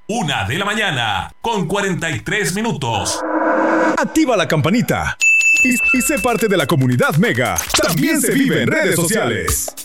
1:00 con 43 minutos. Activa la campanita y sé parte de la comunidad Mega. También se vive en redes sociales.